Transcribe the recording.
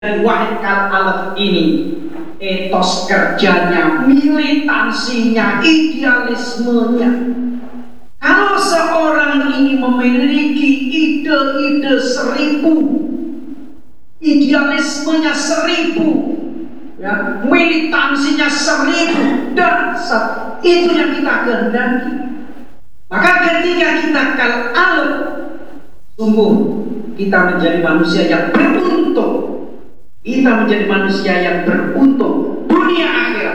Wahid Kal-Alaf ini etos kerjanya, militansinya, idealismenya. Kalau seorang ini memiliki ide-ide 1000, idealismenya 1000, ya, militansinya 1000, dan itu yang kita kehendaki. Maka ketika kita Kal-Alaf, sungguh kita menjadi manusia yang beruntung. Kita menjadi manusia yang beruntung dunia akhirat.